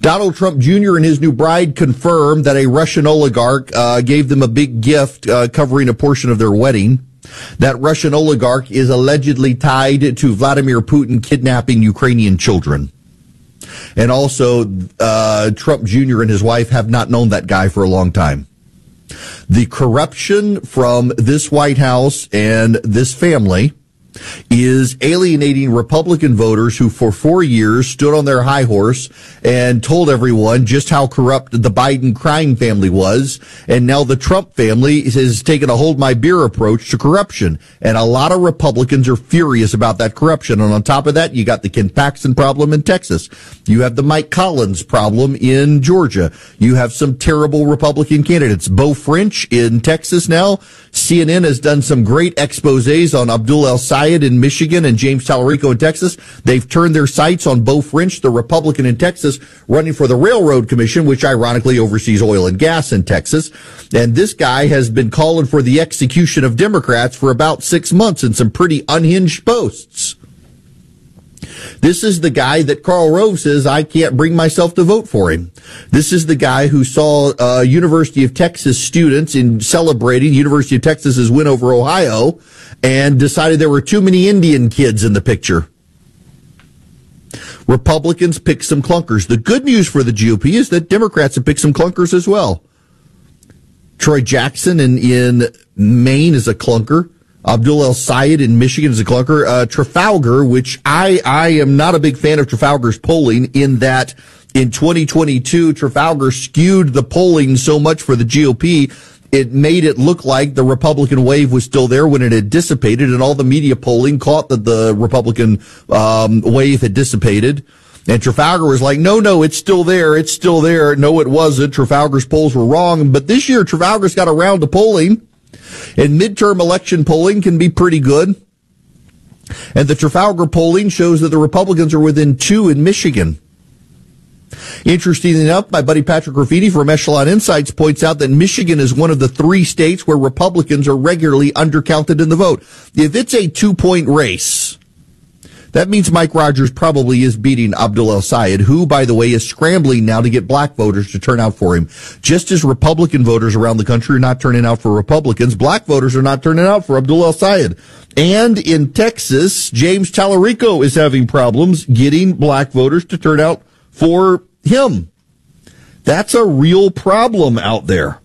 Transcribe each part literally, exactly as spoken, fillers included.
Donald Trump Junior and his new bride confirmed that a Russian oligarch uh, gave them a big gift uh, covering a portion of their wedding. That Russian oligarch is allegedly tied to Vladimir Putin kidnapping Ukrainian children. And also, uh, Trump Junior and his wife have not known that guy for a long time. The corruption from this White House and this family is alienating Republican voters who for four years stood on their high horse and told everyone just how corrupt the Biden crime family was. And now the Trump family has taken a hold my beer approach to corruption. And a lot of Republicans are furious about that corruption. And on top of that, you got the Ken Paxton problem in Texas. You have the Mike Collins problem in Georgia. You have some terrible Republican candidates. Beau French in Texas now. C N N has done some great exposés on Abdul El-Sayed in Michigan and James Tallarico in Texas. They've turned their sights on Beau French, the Republican in Texas, running for the Railroad Commission, which ironically oversees oil and gas in Texas. And this guy has been calling for the execution of Democrats for about six months in some pretty unhinged posts. This is the guy that Karl Rove says, I can't bring myself to vote for him. This is the guy who saw uh, University of Texas students in celebrating University of Texas's win over Ohio and decided there were too many Indian kids in the picture. Republicans picked some clunkers. The good news for the G O P is that Democrats have picked some clunkers as well. Troy Jackson in, in Maine is a clunker. Abdul El-Sayed in Michigan is a clunker. Uh, Trafalgar, which I, I am not a big fan of Trafalgar's polling in that in twenty twenty-two, Trafalgar skewed the polling so much for the G O P, it made it look like the Republican wave was still there when it had dissipated, and all the media polling caught that the Republican um, wave had dissipated. And Trafalgar was like, no, no, it's still there. It's still there. No, it wasn't. Trafalgar's polls were wrong. But this year, Trafalgar's got around to polling. And midterm election polling can be pretty good. And the Trafalgar polling shows that the Republicans are within two in Michigan. Interestingly enough, my buddy Patrick Graffiti from Echelon Insights points out that Michigan is one of the three states where Republicans are regularly undercounted in the vote. If it's a two-point race, that means Mike Rogers probably is beating Abdul El-Sayed, who, by the way, is scrambling now to get black voters to turn out for him. Just as Republican voters around the country are not turning out for Republicans, black voters are not turning out for Abdul El-Sayed. And in Texas, James Tallarico is having problems getting black voters to turn out for him. That's a real problem out there.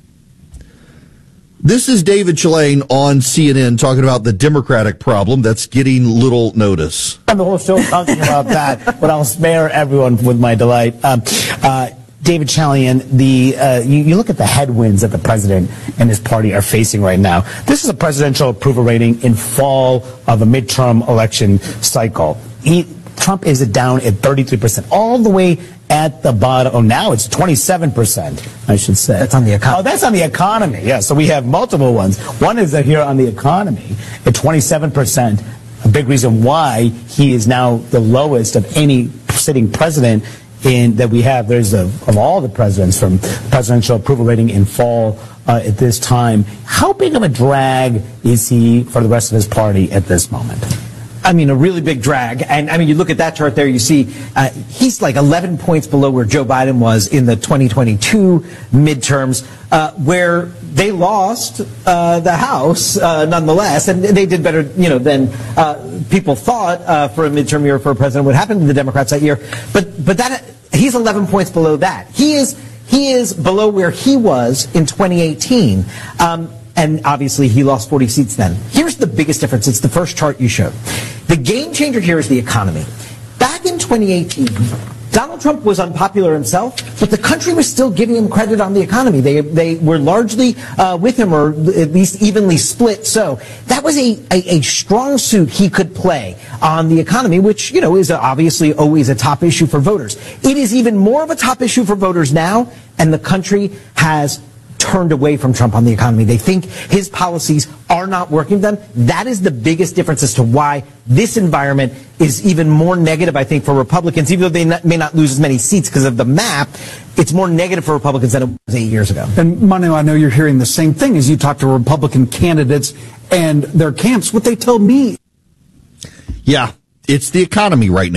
This is David Chilane on C N N talking about the Democratic problem that's getting little notice. I'm the whole show talking about that, but I'll spare everyone with my delight. Um, uh, David Chalian, the uh, you, you look at the headwinds that the president and his party are facing right now. This is a presidential approval rating in fall of a midterm election cycle. He, Trump is down at thirty-three percent, all the way at the bottom. Oh, now it's twenty-seven percent, I should say. That's on the economy. Oh, that's on the economy. Yeah, so we have multiple ones. One is here on the economy at twenty-seven percent. A big reason why he is now the lowest of any sitting president in that we have. There's a, of all the presidents from presidential approval rating in fall uh, at this time. How big of a drag is he for the rest of his party at this moment? I mean, a really big drag. And, I mean, you look at that chart there, you see uh, he's like eleven points below where Joe Biden was in the twenty twenty-two midterms, uh, where they lost uh, the House uh, nonetheless, and they did better, you know, than uh, people thought uh, for a midterm year for a president would happen to the Democrats that year. But but that he's eleven points below that. He is he is below where he was in twenty eighteen. Um, And obviously, he lost forty seats then. Here's the biggest difference. It's the first chart you showed. The game changer here is the economy. Back in twenty eighteen, Donald Trump was unpopular himself, but the country was still giving him credit on the economy. They they were largely uh, with him, or at least evenly split. So that was a, a, a strong suit he could play on the economy, which, you know, is obviously always a top issue for voters. It is even more of a top issue for voters now, and the country has turned away from Trump on the economy. They think his policies are not working for them. That is the biggest difference as to why this environment is even more negative, I think, for Republicans, even though they not, may not lose as many seats because of the map. It's more negative for Republicans than it was eight years ago. And Manu, I know you're hearing the same thing as you talk to Republican candidates and their camps. What they tell me. Yeah, it's the economy right now.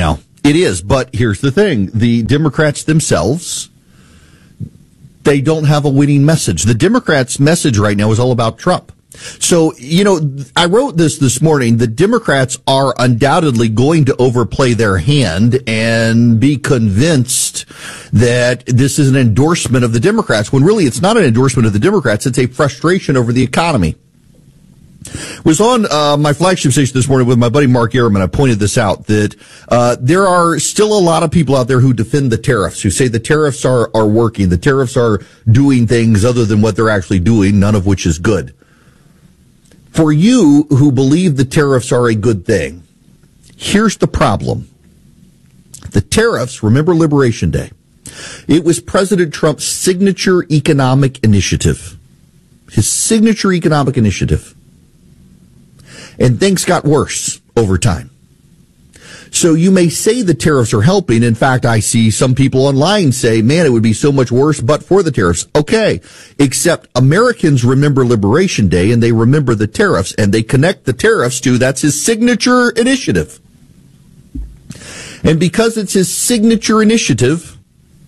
It is, but here's the thing. The Democrats themselves, they don't have a winning message. The Democrats' message right now is all about Trump. So, you know, I wrote this this morning. The Democrats are undoubtedly going to overplay their hand and be convinced that this is an endorsement of the Democrats, when really it's not an endorsement of the Democrats. It's a frustration over the economy. Was on uh, my flagship station this morning with my buddy Mark Ehrman. I pointed this out, that uh, there are still a lot of people out there who defend the tariffs, who say the tariffs are, are working. The tariffs are doing things other than what they're actually doing, none of which is good. For you who believe the tariffs are a good thing, here's the problem. The tariffs, remember Liberation Day, it was President Trump's signature economic initiative. His signature economic initiative. And things got worse over time. So you may say the tariffs are helping. In fact, I see some people online say, man, it would be so much worse but for the tariffs. Okay, except Americans remember Liberation Day and they remember the tariffs, and they connect the tariffs to, that's his signature initiative. And because it's his signature initiative,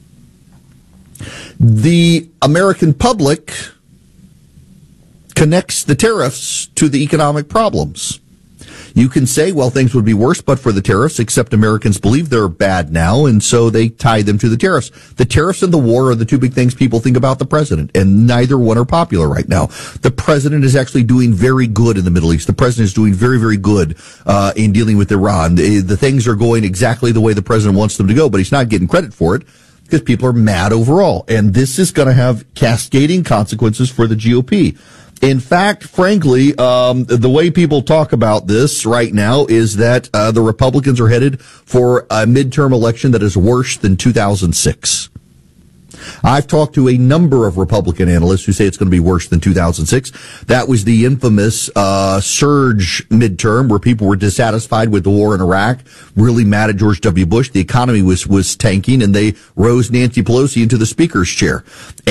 the American public connects the tariffs to the economic problems. You can say, well, things would be worse but for the tariffs, except Americans believe they're bad now, and so they tie them to the tariffs. The tariffs and the war are the two big things people think about the president, and neither one are popular right now. The president is actually doing very good in the Middle East. The president is doing very, very good uh, in dealing with Iran. The, the things are going exactly the way the president wants them to go, but he's not getting credit for it because people are mad overall. And this is going to have cascading consequences for the G O P. In fact, frankly, um, the way people talk about this right now is that uh, the Republicans are headed for a midterm election that is worse than two thousand six. I've talked to a number of Republican analysts who say it's going to be worse than two thousand six. That was the infamous uh surge midterm where people were dissatisfied with the war in Iraq, really mad at George W. Bush. The economy was was tanking, and they rose Nancy Pelosi into the speaker's chair.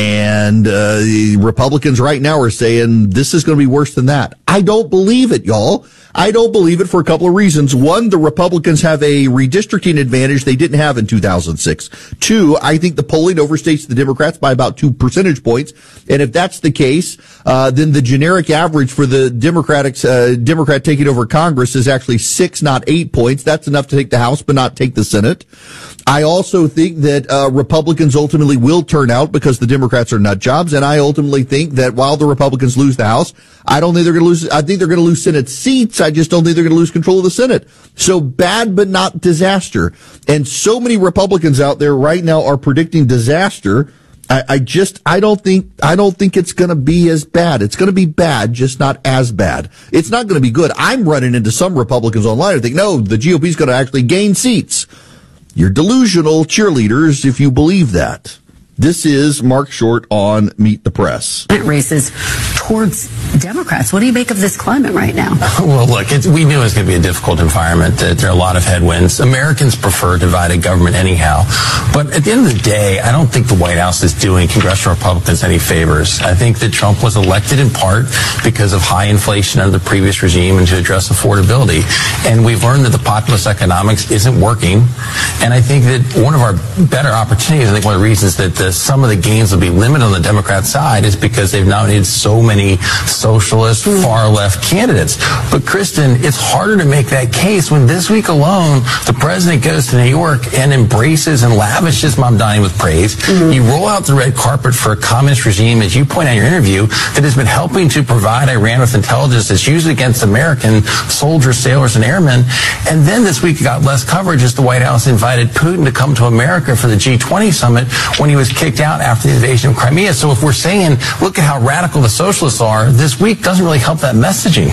And uh the Republicans right now are saying this is going to be worse than that. I don't believe it, y'all. I don't believe it for a couple of reasons. One, the Republicans have a redistricting advantage they didn't have in two thousand six. Two, I think the polling overstates the Democrats by about two percentage points. And if that's the case, uh, then the generic average for the Democratic, uh, Democrat taking over Congress is actually six, not eight points. That's enough to take the House, but not take the Senate. I also think that uh, Republicans ultimately will turn out because the Democrats are nut jobs, and I ultimately think that while the Republicans lose the House, I don't think they're going to lose. I think they're going to lose Senate seats. I just don't think they're going to lose control of the Senate. So bad, but not disaster. And so many Republicans out there right now are predicting disaster. I, I just, I don't think, I don't think it's going to be as bad. It's going to be bad, just not as bad. It's not going to be good. I'm running into some Republicans online who think, no, the G O P is going to actually gain seats. You're delusional cheerleaders if you believe that. This is Mark Short on Meet the Press. Races towards Democrats. What do you make of this climate right now? Well, look, it's, we knew it was going to be a difficult environment. That there are a lot of headwinds. Americans prefer divided government anyhow. But at the end of the day, I don't think the White House is doing congressional Republicans any favors. I think that Trump was elected in part because of high inflation under the previous regime and to address affordability. And we've learned that the populist economics isn't working. And I think that one of our better opportunities, I think one of the reasons that the some of the gains will be limited on the Democrat side is because they've nominated so many socialist, far-left candidates. But, Kristen, it's harder to make that case when this week alone the president goes to New York and embraces and lavishes Mamdani with praise. Mm-hmm. You roll out the red carpet for a communist regime, as you point out in your interview, that has been helping to provide Iran with intelligence that's used against American soldiers, sailors, and airmen. And then this week it got less coverage as the White House invited Putin to come to America for the G twenty summit when he was kicked out after the invasion of Crimea. So if we're saying, look at how radical the socialists are, this week doesn't really help that messaging.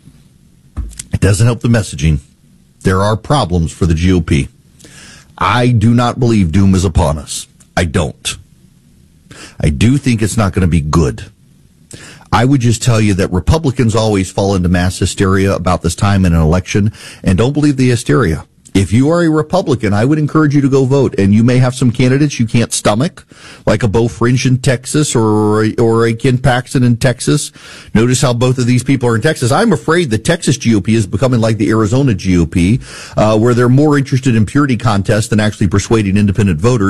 It doesn't help the messaging. There are problems for the G O P. I do not believe doom is upon us. I don't. I do think it's not going to be good. I would just tell you that Republicans always fall into mass hysteria about this time in an election, and don't believe the hysteria. If you are a Republican, I would encourage you to go vote. And you may have some candidates you can't stomach, like a Beau Fringe in Texas or a, or a Ken Paxton in Texas. Notice how both of these people are in Texas. I'm afraid the Texas G O P is becoming like the Arizona G O P, uh, where they're more interested in purity contests than actually persuading independent voters.